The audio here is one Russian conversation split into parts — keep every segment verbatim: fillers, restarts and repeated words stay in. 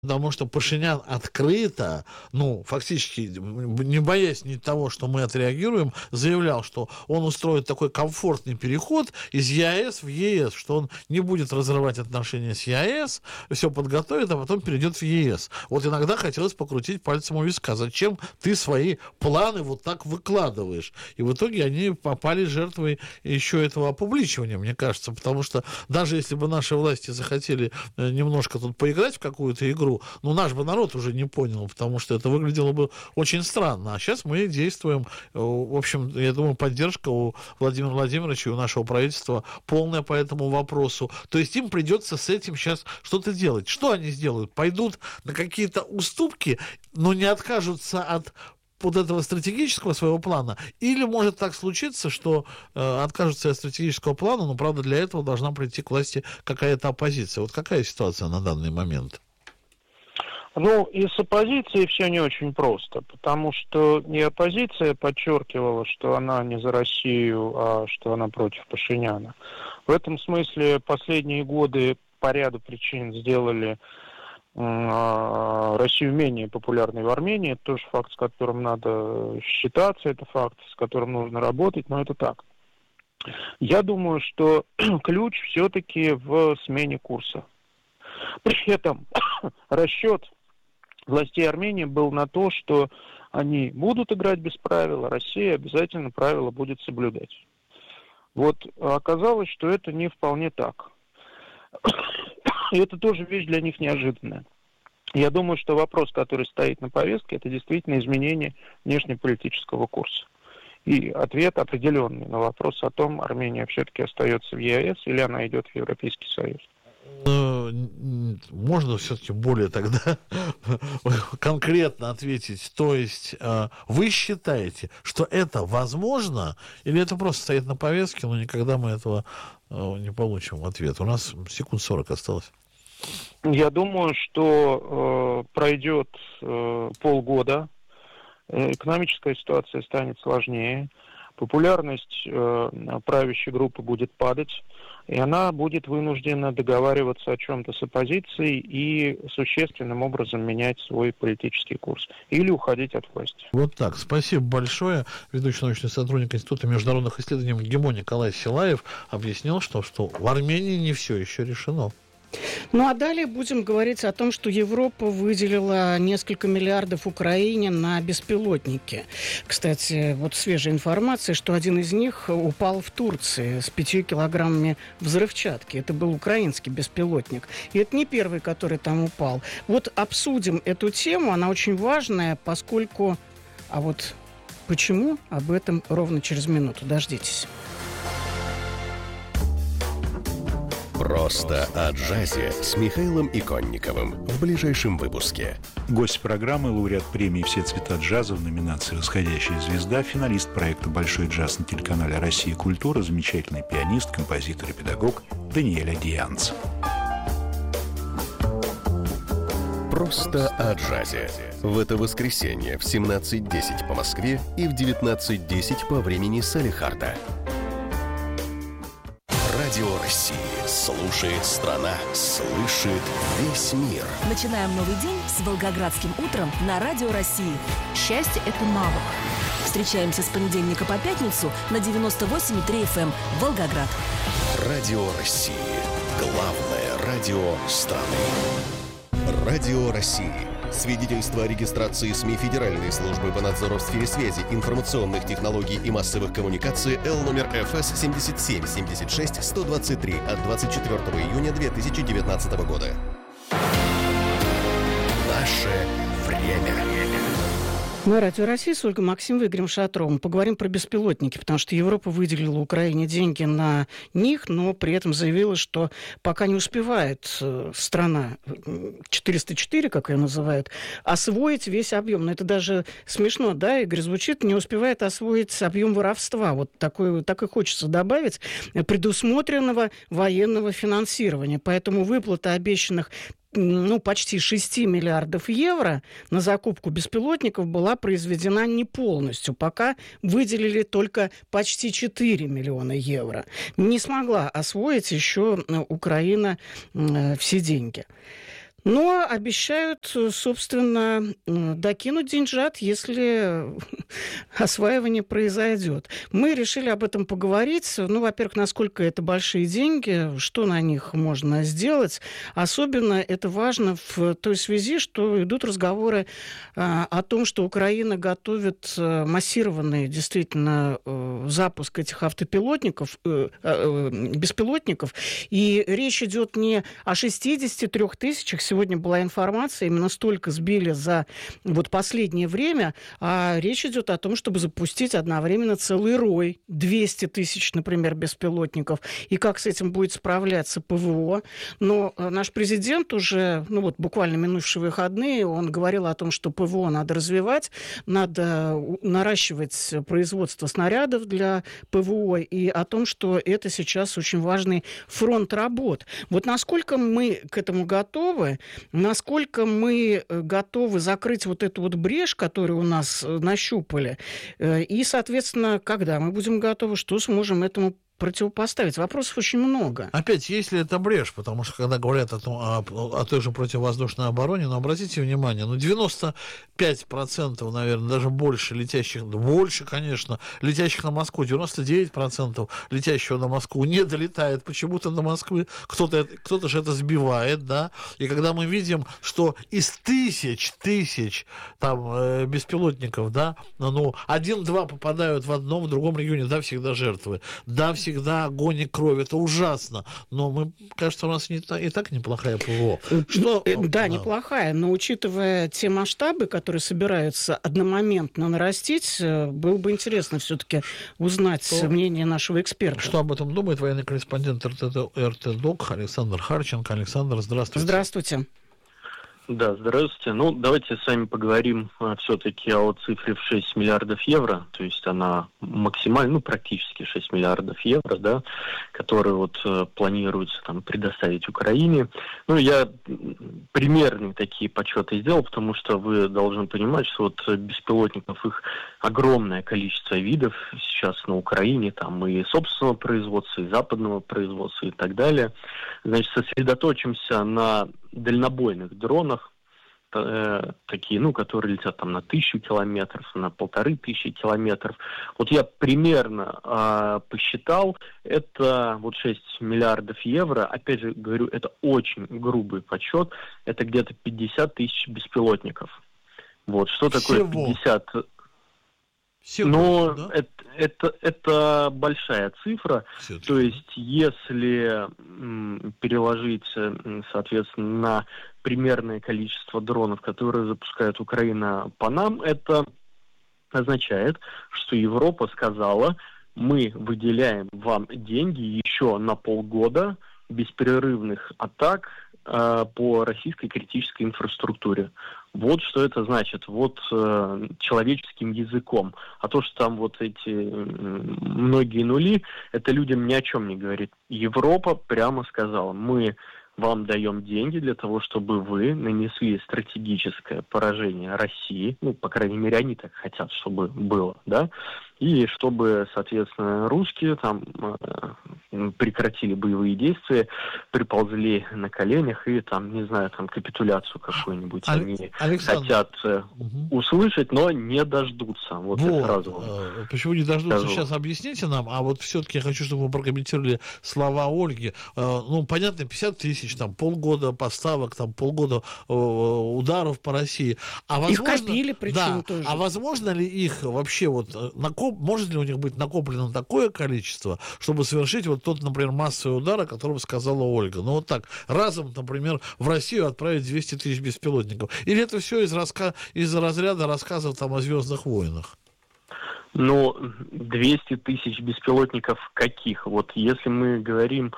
Потому что Пашинян открыто, ну, фактически, не боясь ни того, что мы отреагируем, заявлял, что он устроит такой комфортный переход из ЕАЭС в ЕС, что он не будет разрывать отношения с ЕАЭС, все подготовит, а потом перейдет в ЕС. Вот иногда хотелось покрутить пальцем у виска. Зачем ты свои планы вот так выкладываешь? И в итоге они попали жертвой еще этого опубличивания, мне кажется, потому что даже если бы наши власти захотели немножко тут поиграть в какую-то игру, ну, наш бы народ уже не понял, потому что это выглядело бы очень странно. А сейчас мы действуем, в общем, я думаю, поддержка у Владимира Владимировича и у нашего правительства полная по этому вопросу. То есть им придется с этим сейчас что-то делать. Что они сделают? Пойдут на какие-то уступки, но не откажутся от вот этого стратегического своего плана, или может так случиться, что э, откажутся от стратегического плана, но, правда, для этого должна прийти к власти какая-то оппозиция. Вот какая ситуация на данный момент? Ну, и с оппозицией все не очень просто, потому что и оппозиция подчеркивала, что она не за Россию, а что она против Пашиняна. В этом смысле последние годы по ряду причин сделали э, Россию менее популярной в Армении. Это тоже факт, с которым надо считаться, это факт, с которым нужно работать, но это так. Я думаю, что ключ все-таки в смене курса. При этом расчет властей Армении был на то, что они будут играть без правил, а Россия обязательно правила будет соблюдать. Вот оказалось, что это не вполне так. И это тоже вещь для них неожиданная. Я думаю, что вопрос, который стоит на повестке, это действительно изменение внешнеполитического курса. И ответ определенный на вопрос о том, Армения все-таки остается в ЕАЭС или она идет в Европейский Союз. Можно все-таки более тогда конкретно ответить, то есть вы считаете, что это возможно, или это просто стоит на повестке, но никогда мы этого не получим ответ? У нас секунд сорок осталось. Я думаю, что э, пройдет э, полгода, экономическая ситуация станет сложнее, популярность э, правящей группы будет падать, и она будет вынуждена договариваться о чем-то с оппозицией и существенным образом менять свой политический курс или уходить от власти. Вот так. Спасибо большое. Ведущий научный сотрудник Института международных исследований МГИМО Николай Силаев объяснил, что, что в Армении не все еще решено. Ну, а далее будем говорить о том, что Европа выделила несколько миллиардов Украине на беспилотники. Кстати, вот свежая информация, что один из них упал в Турции с пятью килограммами взрывчатки. Это был украинский беспилотник. И это не первый, который там упал. Вот обсудим эту тему, она очень важная, поскольку... А вот почему? Об этом ровно через минуту. Дождитесь. Просто о джазе с Михаилом Иконниковым в ближайшем выпуске. Гость программы, лауреат премии «Все цвета джаза» в номинации «Восходящая звезда», финалист проекта «Большой джаз» на телеканале «Россия. Культура», замечательный пианист, композитор и педагог Даниэль Адианц. Просто о джазе. В это воскресенье в семнадцать десять по Москве и в девятнадцать десять по времени Салехарда. Радио России. Слушает страна. Слышит весь мир. Начинаем новый день с Волгоградским утром на Радио России. Счастье – это навык. Встречаемся с понедельника по пятницу на девяносто восемь и три эф эм Волгоград. Радио России. Главное радио страны. Радио России. Свидетельство о регистрации СМИ Федеральной службы по надзору в сфере связи, информационных технологий и массовых коммуникаций Л номер эф эс семь семь семь шесть сто двадцать три от двадцать четвёртого июня две тысячи девятнадцатого года. Наше время. На Радио России с Ольгой Максимовой и Игорем Шатровым поговорим про беспилотники, потому что Европа выделила Украине деньги на них, но при этом заявила, что пока не успевает страна четыреста четыре, как ее называют, освоить весь объем. Но это даже смешно, да, Игорь, звучит, не успевает освоить объем воровства. Вот такое, так и хочется добавить, предусмотренного военного финансирования. Поэтому выплата обещанных ну, почти шесть миллиардов евро на закупку беспилотников была произведена не полностью. Пока выделили только почти четыре миллиона евро. Не смогла освоить еще Украина все деньги. Но обещают, собственно, докинуть деньжат, если осваивание произойдет. Мы решили об этом поговорить. Ну, во-первых, насколько это большие деньги, что на них можно сделать. Особенно это важно в той связи, что идут разговоры а, о том, что Украина готовит массированный, действительно, запуск этих автопилотников, э, э, беспилотников. И речь идет не о шестидесяти трёх тысячах. Сегодня была информация, именно столько сбили за вот последнее время, а речь идет о том, чтобы запустить одновременно целый рой, двести тысяч, например, беспилотников. И как с этим будет справляться ПВО. Но наш президент уже, ну вот буквально минувшие выходные, он говорил о том, что ПВО надо развивать, надо наращивать производство снарядов для ПВО, и о том, что это сейчас очень важный фронт работ. Вот насколько мы к этому готовы, насколько мы готовы закрыть вот эту вот брешь, которую у нас нащупали, и, соответственно, когда мы будем готовы, что сможем этому противопоставить. Вопросов очень много. Опять, если это брешь, потому что когда говорят о, том, о, о той же противовоздушной обороне, но обратите внимание, ну девяносто пять процентов, наверное, даже больше летящих, больше, конечно, летящих на Москву, девяносто девять процентов летящего на Москву не долетает почему-то до Москвы, кто-то, кто-то же это сбивает, да, и когда мы видим, что из тысяч, тысяч там э, беспилотников, да, ну, один-два попадают в одном, в другом регионе, да, всегда жертвы, да, всегда всегда огонь и кровь. Это ужасно. Но мы, кажется, у нас не, и так неплохая ПВО. Что? Да, да, неплохая. Но учитывая те масштабы, которые собираются одномоментно нарастить, было бы интересно все-таки узнать что? мнение нашего эксперта. Что об этом думает военный корреспондент РТ-ДОК Александр Харченко. Александр, здравствуйте. Здравствуйте. Да, здравствуйте. Ну, давайте с вами поговорим а, все-таки о цифре в шесть миллиардов евро, то есть она максимально, ну, практически шесть миллиардов евро, да, которые вот а, планируется там предоставить Украине. Ну, я примерные такие подсчеты сделал, потому что вы должны понимать, что вот беспилотников, их огромное количество видов сейчас на Украине, там и собственного производства, и западного производства и так далее. Значит, сосредоточимся на дальнобойных дронах, э, такие, ну, которые летят там на тысячу километров, на полторы тысячи километров. Вот я примерно э, посчитал, это вот шесть миллиардов евро, опять же говорю, это очень грубый подсчет, это где-то пятьдесят тысяч беспилотников. Вот, что такое пятьдесят? Всего, Но да? это, это, это большая цифра. Все-таки. То есть, если м, переложить, соответственно, на примерное количество дронов, которые запускает Украина по нам, это означает, что Европа сказала, мы выделяем вам деньги еще на полгода беспрерывных атак э, по российской критической инфраструктуре. Вот что это значит, вот э, человеческим языком. А то, что там вот эти э, многие нули, это людям ни о чем не говорит. Европа прямо сказала, мы вам даем деньги для того, чтобы вы нанесли стратегическое поражение России, ну, по крайней мере, они так хотят, чтобы было, да, и чтобы, соответственно, русские там э, прекратили боевые действия, приползли на коленях и там, не знаю, там капитуляцию какую-нибудь Ал- они Александр. хотят э, угу. услышать, но не дождутся. Вот, вот. Я сразу э, почему не дождутся? Скажу. Сейчас объясните нам, а вот все-таки я хочу, чтобы вы прокомментировали слова Ольги. Э, ну, понятно, пятьдесят тысяч, там, полгода поставок, там, полгода э, ударов по России. А возможно, их копили, причем да, тоже. А возможно ли их вообще вот накоп может ли у них быть накоплено такое количество, чтобы совершить вот тот, например, массовый удар, о котором сказала Ольга? Ну вот так, разом, например, в Россию отправить двести тысяч беспилотников. Или это все из, раска... из разряда рассказов там о «Звездных войнах»? Ну, двести тысяч беспилотников каких? Вот если мы говорим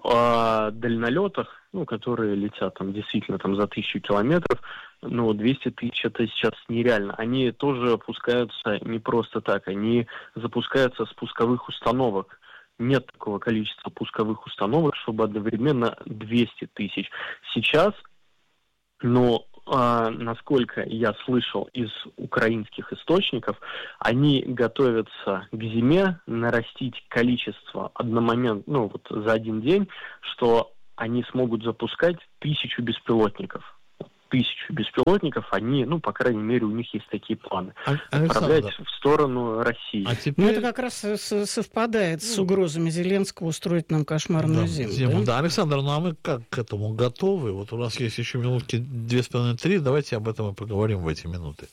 о дальнолетах, ну, которые летят там действительно там за тысячу километров, ну, двести тысяч это сейчас нереально. Они тоже опускаются не просто так, они запускаются с пусковых установок. Нет такого количества пусковых установок, чтобы одновременно двести тысяч. Сейчас, ну, а, насколько я слышал из украинских источников, они готовятся к зиме нарастить количество одномоментно, ну, вот за один день, что они смогут запускать тысячу беспилотников. тысячу беспилотников, они, ну, по крайней мере, у них есть такие планы. Отправлять в сторону России. А теперь... Ну, это как раз совпадает с угрозами Зеленского устроить нам кошмарную да, зиму. зиму. Да? да, Александр, ну а мы как к этому готовы? Вот у нас есть еще минутки две с половиной три, давайте об этом и поговорим в эти минуты.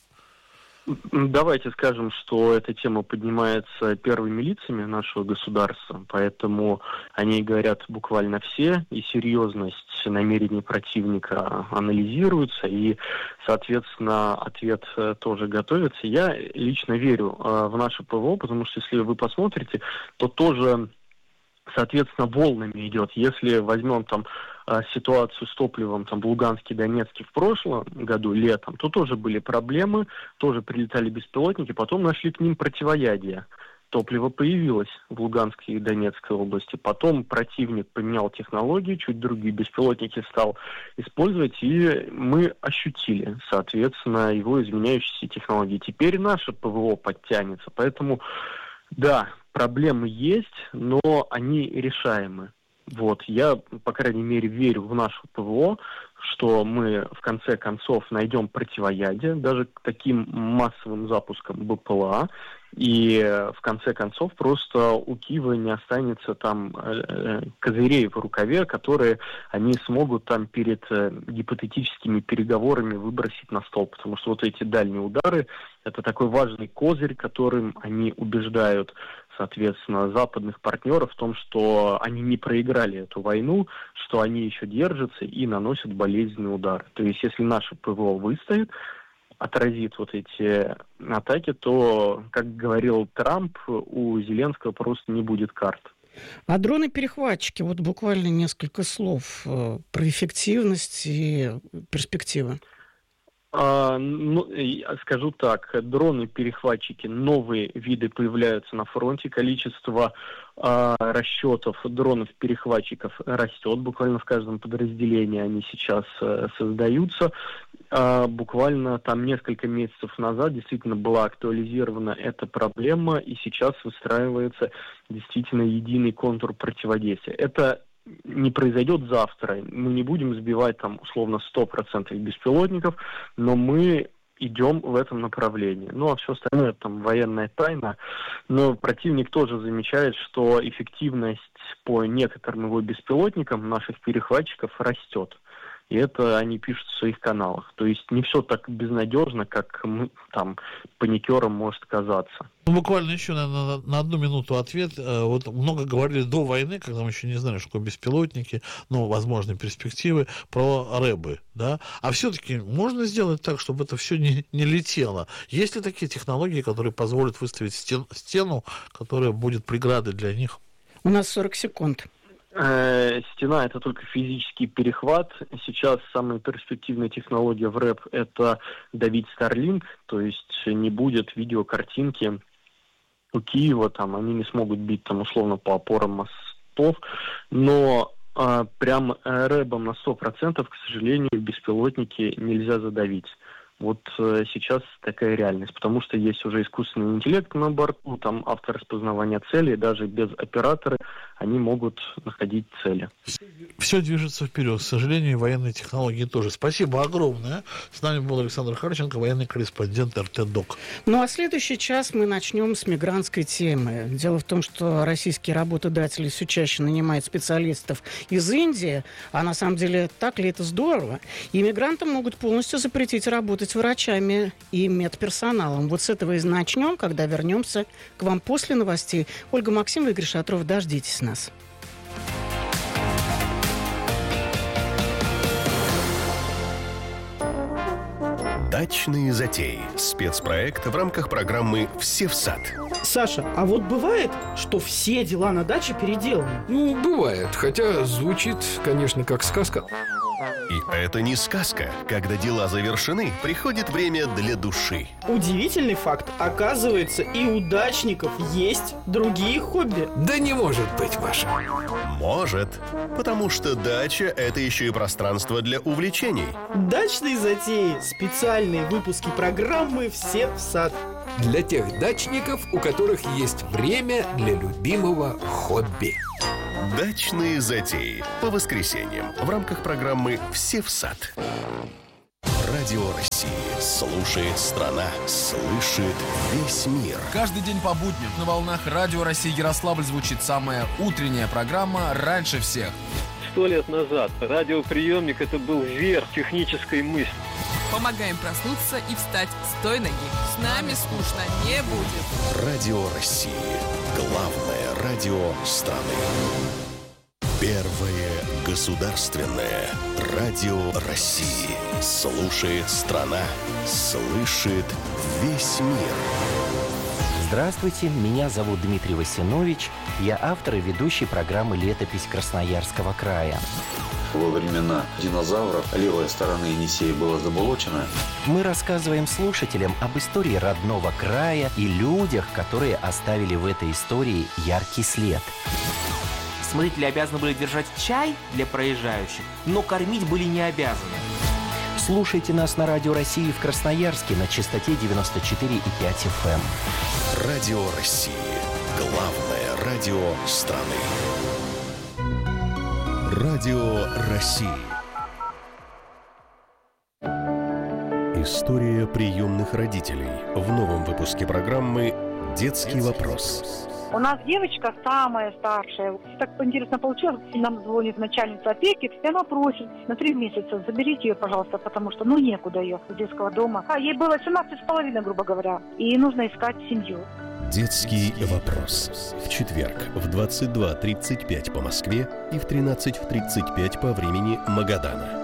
Давайте скажем, что эта тема поднимается первыми лицами нашего государства, поэтому о ней говорят буквально все, и серьезность намерений противника анализируется, и, соответственно, ответ тоже готовится. Я лично верю в наше ПВО, потому что если вы посмотрите, то тоже, соответственно, волнами идет. Если возьмем там ситуацию с топливом там, в Луганске, Донецке в прошлом году, летом, то тоже были проблемы, тоже прилетали беспилотники, потом нашли к ним противоядие. Топливо появилось в Луганской и Донецкой области. Потом противник поменял технологии, чуть другие беспилотники стал использовать, и мы ощутили, соответственно, его изменяющиеся технологии. Теперь наше ПВО подтянется, поэтому, да, проблемы есть, но они решаемы. Вот, я, по крайней мере, верю в наше ПВО, что мы в конце концов найдем противоядие даже к таким массовым запускам БПЛА, и в конце концов просто у Киева не останется там э, козырей в рукаве, которые они смогут там перед э, гипотетическими переговорами выбросить на стол, потому что вот эти дальние удары — это такой важный козырь, которым они убеждают, соответственно, западных партнеров в том, что они не проиграли эту войну, что они еще держатся и наносят болезненный удар. То есть, если наше ПВО выстоит, отразит вот эти атаки, то, как говорил Трамп, у Зеленского просто не будет карт. А дроны-перехватчики, вот буквально несколько слов про эффективность и перспективы. А, ну, скажу так, дроны-перехватчики, новые виды появляются на фронте, количество а, расчетов дронов-перехватчиков растет, буквально в каждом подразделении они сейчас а, создаются. А, буквально там несколько месяцев назад действительно была актуализирована эта проблема, и сейчас выстраивается действительно единый контур противодействия. Это не произойдет завтра. Мы не будем сбивать там условно сто процентов беспилотников, но мы идем в этом направлении. Ну, а все остальное там военная тайна. Но противник тоже замечает, что эффективность по некоторым его беспилотникам наших перехватчиков растет. И это они пишут в своих каналах. То есть не все так безнадежно, как мы, там, паникерам может казаться. Ну, буквально еще, наверное, на одну минуту ответ. Вот много говорили до войны, когда мы еще не знали, что такое беспилотники, ну, возможные перспективы, про рэбы, да? А все-таки можно сделать так, чтобы это все не, не летело? Есть ли такие технологии, которые позволят выставить стен, стену, которая будет преградой для них? У нас сорок секунд. Стена — это только физический перехват. Сейчас самая перспективная технология в рэп — это давить Starlink, то есть не будет видеокартинки у Киева, там они не смогут бить там условно по опорам мостов, но а, прям рэбом на сто процентов, к сожалению, беспилотники нельзя задавить. Вот э, сейчас такая реальность, потому что есть уже искусственный интеллект на борту, там автораспознавание целей, даже без оператора они могут находить цели. Все движется вперед, к сожалению, военные технологии тоже. Спасибо огромное. С нами был Александр Харченко, военный корреспондент эр тэ док. Ну а следующий час мы начнем с мигрантской темы. Дело в том, что российские работодатели все чаще нанимают специалистов из Индии, а на самом деле так ли это здорово? И мигрантам могут полностью запретить работать врачами и медперсоналом. Вот с этого и начнем, когда вернемся к вам после новостей. Ольга Максимова, Игорь Шатров, дождитесь нас. Дачные затеи. Спецпроект в рамках программы «Все в сад». Саша, а вот бывает, что все дела на даче переделаны? Ну, бывает, хотя звучит, конечно, как сказка. И это не сказка. Когда дела завершены, приходит время для души. Удивительный факт. Оказывается, и у дачников есть другие хобби. Да не может быть, Маша. Может. Потому что дача – это еще и пространство для увлечений. Дачные затеи. Специальные выпуски программы «Все в сад». Для тех дачников, у которых есть время для любимого хобби. Дачные затеи. По воскресеньям в рамках программы «Все в сад». Радио России. Слушает страна, слышит весь мир. Каждый день по будням на волнах Радио России Ярославль звучит самая утренняя программа «Раньше всех». Сто лет назад радиоприемник – это был верх технической мысли. Помогаем проснуться и встать с той ноги. С нами скучно не будет. Радио России. Главное радио страны. Первое государственное радио России. Слушает страна, слышит весь мир. Здравствуйте, меня зовут Дмитрий Васинович. Я автор и ведущий программы «Летопись Красноярского края». Во времена динозавров левая сторона Енисея была заболочена. Мы рассказываем слушателям об истории родного края и людях, которые оставили в этой истории яркий след. Смотрители обязаны были держать чай для проезжающих, но кормить были не обязаны. Слушайте нас на Радио России в Красноярске на частоте девяносто четыре и пять эф эм. Радио России. Главное радио страны. Радио России. История приемных родителей. В новом выпуске программы «Детский вопрос». У нас девочка самая старшая. Так интересно получилось. Нам звонит начальница опеки, и она просит на три месяца: заберите ее, пожалуйста, потому что ну некуда ее с детского дома. А ей было семнадцать с половиной, грубо говоря, и нужно искать семью. «Детский вопрос». В четверг в двадцать два тридцать пять по Москве и в тринадцать тридцать пять по времени Магадана.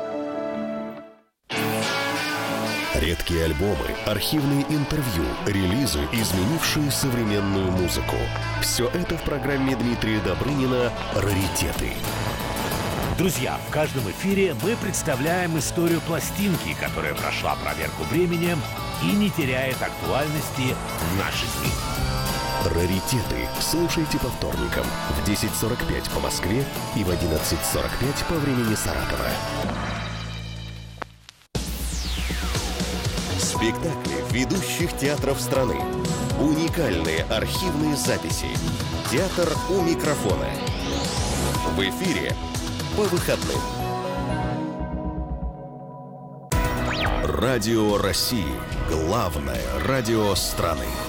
Редкие альбомы, архивные интервью, релизы, изменившие современную музыку. Все это в программе Дмитрия Добрынина «Раритеты». Друзья, в каждом эфире мы представляем историю пластинки, которая прошла проверку временем и не теряет актуальности в наши дни. «Раритеты» слушайте по вторникам в десять сорок пять по Москве и в одиннадцать сорок пять по времени Саратова. Спектакли ведущих театров страны. Уникальные архивные записи. Театр у микрофона. В эфире по выходным. Радио России. Главное радио страны.